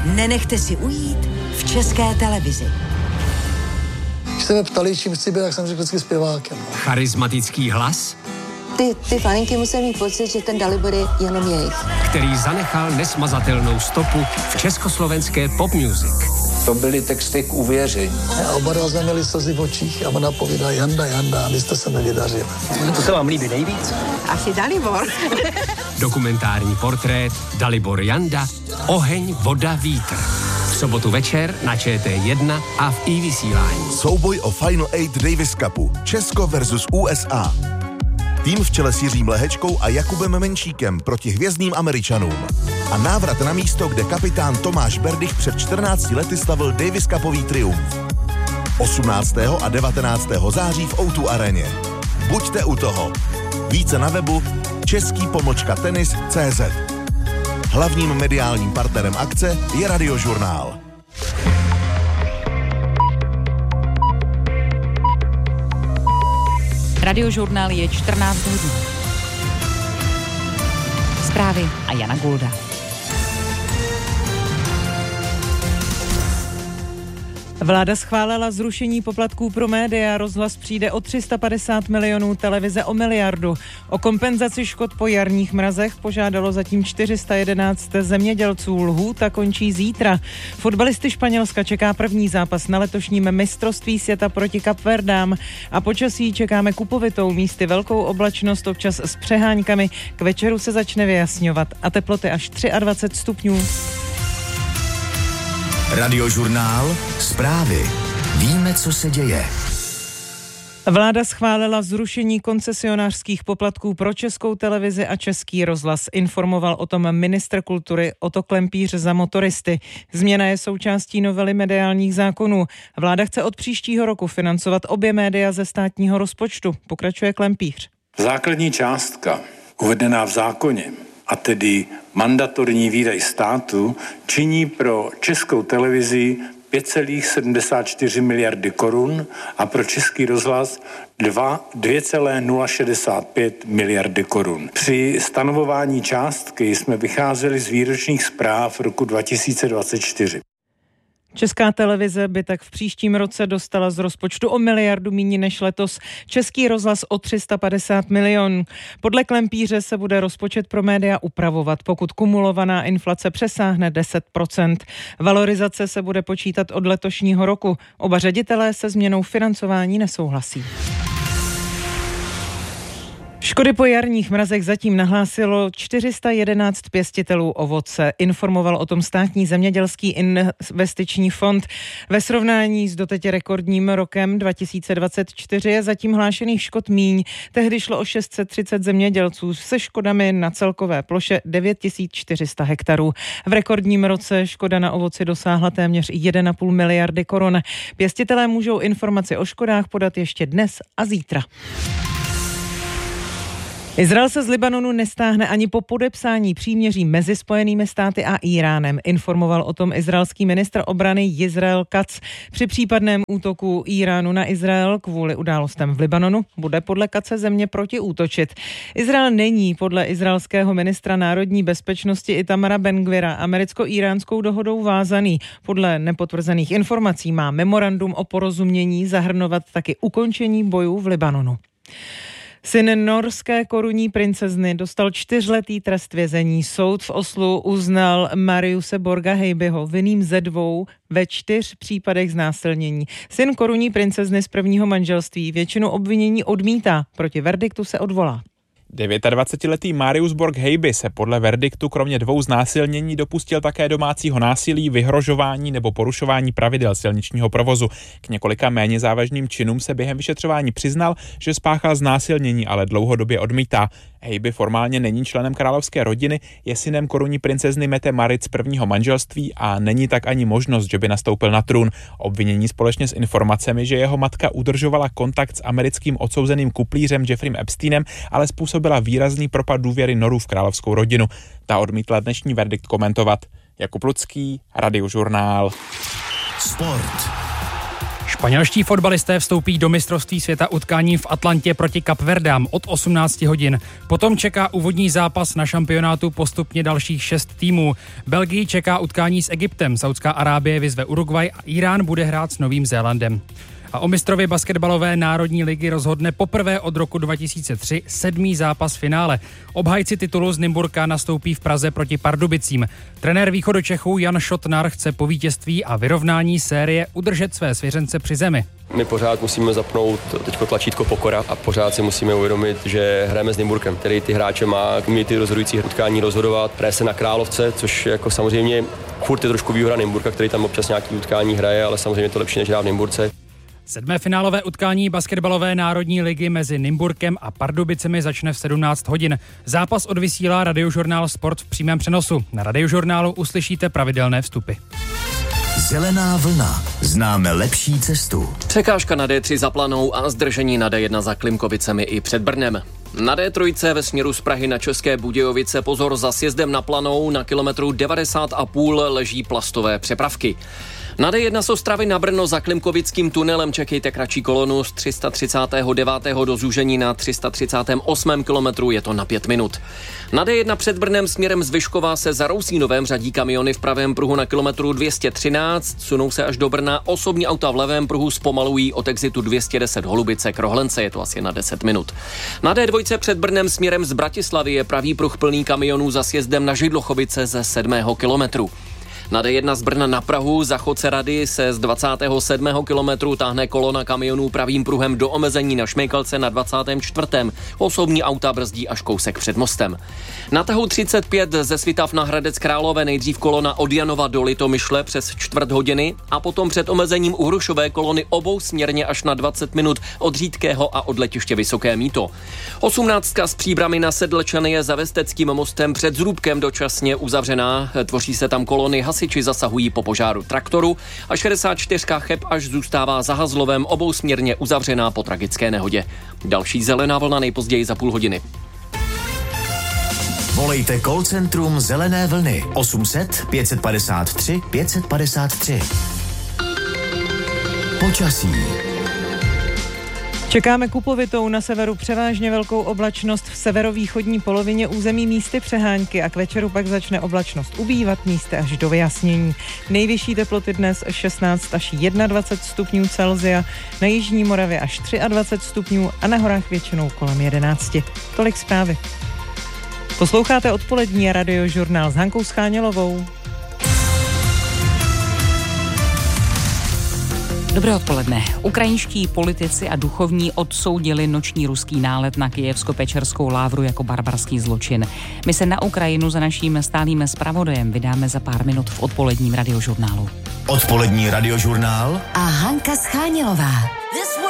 nenechte si ujít v České televizi. Když se mě ptali, čím chci být, tak jsem řekl vždycky zpěvákem. Charismatický hlas, Ty faninky musí mít pocit, že ten Dalibor je jenom jejich. který zanechal nesmazatelnou stopu v československé pop music. To byly texty k uvěření. A oba dva jsme měli slzy v očích a ona povídá Janda, vy jste se mi vydařili. To se vám líbí nejvíc? Asi Dalibor. Dokumentární portrét Dalibor Janda, Oheň, voda, vítr. V sobotu večer na ČT1 a v iVysílání. Souboj o Final 8 Davis Cupu. Česko versus USA. Tým v čele s Jiřím Lehečkou a Jakubem Menšíkem proti hvězdným Američanům. A návrat na místo, kde kapitán Tomáš Berdych před 14 lety slavil Davis Cupový triumf. 18. a 19. září v O2 aréně. Buďte u toho. Více na webu český-tenis.cz. Hlavním mediálním partnerem akce je Radiožurnál. Radiožurnál je 14 hodin. Zprávy a Jana Gulda. Vláda schválila zrušení poplatků pro média, rozhlas přijde o 350 milionů, televize o miliardu. O kompenzaci škod po jarních mrazech požádalo zatím 411 zemědělců. Lhůta končí zítra. Fotbalisty Španělska čeká první zápas na letošním mistrovství světa proti Kapverdám. A počasí čekáme kupovitou, místy velkou oblačnost, občas s přeháňkami. K večeru se začne vyjasňovat a teploty až 23 stupňů. Radiožurnál, zprávy. Víme, co se děje. Vláda schválila zrušení koncesionářských poplatků pro Českou televizi a Český rozhlas. Informoval o tom ministr kultury Otto Klempíř za Motoristy. Změna je součástí novely mediálních zákonů. Vláda chce od příštího roku financovat obě média ze státního rozpočtu, pokračuje Klempíř. Základní částka uvedená v zákoně, a tedy mandatorní výdaj státu, činí pro Českou televizi 5,74 miliardy korun a pro Český rozhlas 2,065 miliardy korun. Při stanovování částky jsme vycházeli z výročních zpráv roku 2024. Česká televize by tak v příštím roce dostala z rozpočtu o miliardu míň než letos, Český rozhlas o 350 milionů. Podle Klempíře se bude rozpočet pro média upravovat, pokud kumulovaná inflace přesáhne 10%. Valorizace se bude počítat od letošního roku. Oba ředitelé se změnou financování nesouhlasí. Škody po jarních mrazech zatím nahlásilo 411 pěstitelů ovoce. Informoval o tom Státní zemědělský investiční fond. Ve srovnání s doteď rekordním rokem 2024 je zatím hlášených škod míň. Tehdy šlo o 630 zemědělců se škodami na celkové ploše 9400 hektarů. V rekordním roce škoda na ovoci dosáhla téměř 1,5 miliardy korun. Pěstitelé můžou informaci o škodách podat ještě dnes a zítra. Izrael se z Libanonu nestáhne ani po podepsání příměří mezi Spojenými státy a Íránem. Informoval o tom izraelský ministr obrany Jizrael Katz. Při případném útoku Íránu na Izrael kvůli událostem v Libanonu bude podle Katze země protiútočit. Izrael není podle izraelského ministra národní bezpečnosti Itamara Ben-Gvira americko-íránskou dohodou vázaný. Podle nepotvrzených informací má memorandum o porozumění zahrnovat taky ukončení bojů v Libanonu. Syn norské korunní princezny dostal 4letý trest vězení. Soud v Oslu uznal Mariuse Borga Heibyho vinným ze 2 ve 4 případech znásilnění. Syn korunní princezny z prvního manželství většinu obvinění odmítá. Proti verdiktu se odvolá. 29letý Marius Borg Heiby se podle verdiktu kromě 2 znásilnění dopustil také domácího násilí, vyhrožování nebo porušování pravidel silničního provozu. K několika méně závažným činům se během vyšetřování přiznal, že spáchal znásilnění, ale dlouhodobě odmítá. Heiby formálně není členem královské rodiny, je synem korunní princezny Mette Marit z prvního manželství a není tak ani možnost, že by nastoupil na trůn. Obvinění společně s informacemi, že jeho matka udržovala kontakt s americkým odsouzeným kuplířem Jeffreyem Epsteinem, ale způsobila výrazný propad důvěry Norů v královskou rodinu. Ta odmítla dnešní verdikt komentovat. Jakub Lucký, Radiožurnál. Sport. Španělští fotbalisté vstoupí do mistrovství světa utkání v Atlantě proti Kapverdám od 18 hodin. Potom čeká úvodní zápas na šampionátu postupně dalších 6 týmů. Belgii čeká utkání s Egyptem, Saudská Arábie vyzve Uruguay a Irán bude hrát s Novým Zélandem. A o mistrovi basketbalové národní ligy rozhodne poprvé od roku 2003 7. zápas finále. Obhájci titulu z Nymburka nastoupí v Praze proti Pardubicím. Trenér Východočechů Jan Šotnar chce po vítězství a vyrovnání série udržet své svěřence při zemi. My pořád musíme zapnout teďko tlačítko pokora a pořád si musíme uvědomit, že hrajeme s Nymburkem, který ty hráče má, umí ty rozhodující utkání rozhodovat. Hraje se na Královce, což jako samozřejmě furt je trošku výhoda Nymburka, který tam občas nějaký utkání hraje, ale samozřejmě je to lepší než hrát v Nymburce. 7. finálové utkání basketbalové národní ligy mezi Nymburkem a Pardubicemi začne v 17 hodin. Zápas odvysílá Radiožurnál Sport v přímém přenosu. Na Radiožurnálu uslyšíte pravidelné vstupy. Zelená vlna. Známe lepší cestu. Překážka na D3 za Planou a zdržení na D1 za Klimkovicemi i před Brnem. Na D3 ve směru z Prahy na České Budějovice pozor za sjezdem na Planou na kilometru 90,5 leží plastové přepravky. Na D1 z Ostravy na Brno za Klimkovickým tunelem čekejte kratší kolonu z 339. do zúžení na 338. kilometru, je to na 5 minut. Na D1 před Brnem směrem z Vyškova se za Rousínovém řadí kamiony v pravém pruhu na kilometru 213, sunou se až do Brna, osobní auta v levém pruhu zpomalují od exitu 210 Holubice k Rohlence, je to asi na 10 minut. Na D2 před Brnem směrem z Bratislavy je pravý pruh plný kamionů za sjezdem na Židlochovice ze 7. kilometru. Na D1 z Brna na Prahu za Chodce Rady se z 27. kilometru táhne kolona kamionů pravým pruhem do omezení na Šmejkalce na 24. Osobní auta brzdí až kousek před mostem. Na tahu 35 ze Svitav na Hradec Králové nejdřív kolona od Janova do Litomyšle přes čtvrt hodiny a potom před omezením u Hrušové kolony obou směrně až na 20 minut od Řídkého a od letiště Vysoké Mýto. 18 z Příbrami na Sedlčany je za Vesteckým mostem před Zrůbkem dočasně uzavřená. Tvoří se tam kolony, hasiči zasahují po požáru traktoru a 64 Cheb až zůstává za Hazlovem obousměrně uzavřená po tragické nehodě. Další zelená vlna nejpozději za půl hodiny. Volejte call centrum Zelené vlny 800 553 553. Počasí. Čekáme kupovitou, na severu převážně velkou oblačnost, v severovýchodní polovině území místy přehánky a k večeru pak začne oblačnost ubývat, místy až do vyjasnění. Nejvyšší teploty dnes 16 až 21 stupňů Celsia, na jižní Moravě až 23 stupňů a na horách většinou kolem 11. Tolik zprávy. Posloucháte odpolední Radiožurnál s Hankou Schánělovou. Dobré odpoledne. Ukrajinští politici a duchovní odsoudili noční ruský nálet na Kyjevsko-Pečerskou lávru jako barbarský zločin. My se na Ukrajinu za naším stálým zpravodajem vydáme za pár minut v odpoledním Radiožurnálu. Odpolední Radiožurnál a Hanka Schánělová.